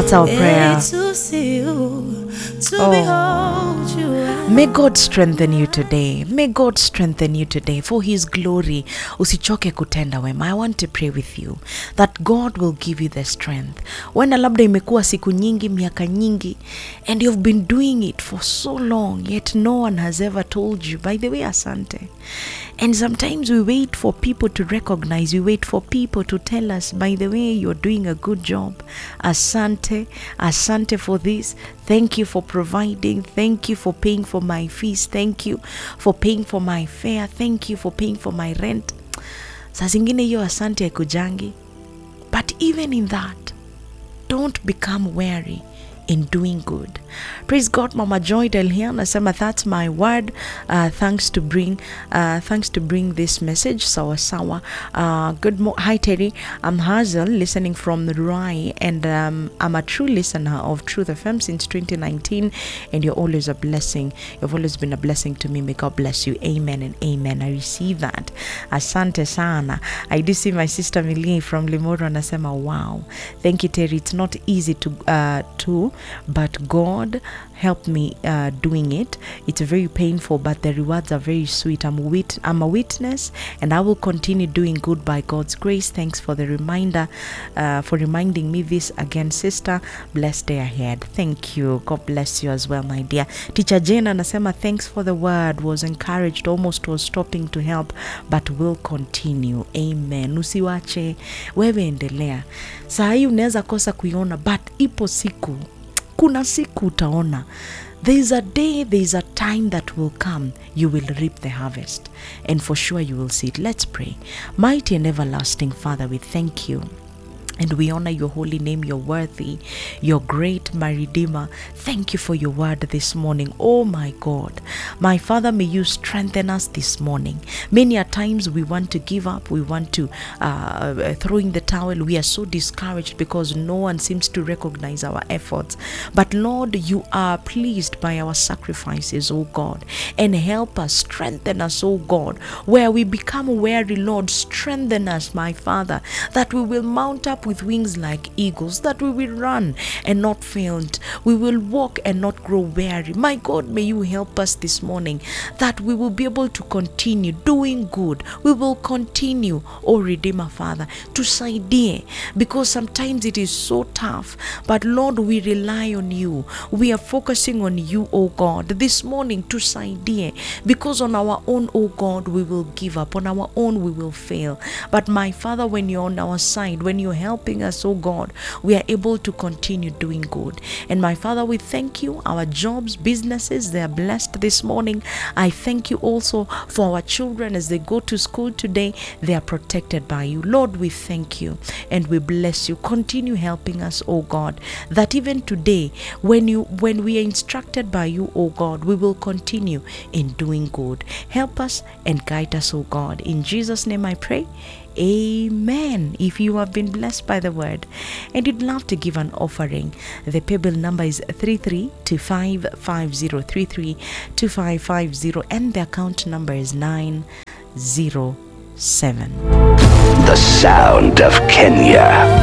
That's our prayer. May God strengthen you today. May God strengthen you today for His glory. Usichoke kutenda wema. I want to pray with you that God will give you the strength. When labda imekuwa siku nyingi, miaka nyingi, and you've been doing it for so long, yet no one has ever told you, by the way, asante. And sometimes we wait for people to recognize, we wait for people to tell us, by the way, you're doing a good job. Asante, asante for this. Thank you for providing. Thank you for paying for my fees. Thank you for paying for my fare. Thank you for paying for my rent. Saa zingine hiyo asante haikujangi. But even in that, don't become weary in doing good. Praise God. Mama Joy Del here nasema that's my word. Thanks to bring this message. Sawa sawa. Hi Terry. I'm Hazel, listening from Rai, and I'm a true listener of Truth FM since 2019, and you're always a blessing. You've always been a blessing to me. May God bless you. Amen and amen. I receive that. Asante sana. I do see my sister Millie from Limuru anasema wow. Thank you Terry. It's not easy to but God helped me doing it. It's very painful, but the rewards are very sweet. I'm a witness, and I will continue doing good by God's grace. Thanks for the reminder, for reminding me this again, sister. Blessed day ahead. Thank you. God bless you as well, my dear. Teacher Jane anasema thanks for the word. Was encouraged. Almost was stopping to help, but will continue. Amen. Usiwache, wewe endelea. Saa hii unaweza kosa kuiona, but ipo siku. Kuna siku utaona. There is a day, there is a time that will come. You will reap the harvest. And for sure you will see it. Let's pray. Mighty and everlasting Father, we thank you. And we honor your holy name. You're worthy. You're great, my Redeemer. Thank you for your word this morning. Oh my God. My Father, may you strengthen us this morning. Many a times we want to give up. We want to throw in the towel. We are so discouraged because no one seems to recognize our efforts. But Lord, you are pleased by our sacrifices, oh God. And help us, strengthen us, oh God. Where we become weary, Lord, strengthen us, my Father, that we will mount up with wings like eagles, that we will run and not faint. We will walk and not grow weary. My God, may you help us this morning that we will be able to continue doing good. We will continue, oh Redeemer Father, to saidie, because sometimes it is so tough. But Lord, we rely on you. We are focusing on you, oh God, this morning to saidie, because on our own, oh God, we will give up. On our own, we will fail. But my Father, when you're on our side, when you're helping us, oh God, we are able to continue doing good. And my Father, we thank you. Our jobs, businesses, they are blessed this morning. I thank you also for our children as they go to school today. They are protected by you. Lord, we thank you and we bless you. Continue helping us, oh God, that even today, when we are instructed by you, oh God, we will continue in doing good. Help us and guide us, oh God. In Jesus' name I pray. Amen. If you have been blessed by the word and you'd love to give an offering, the paybill number is 332550, 332550, and the account number is 907. The sound of Kenya.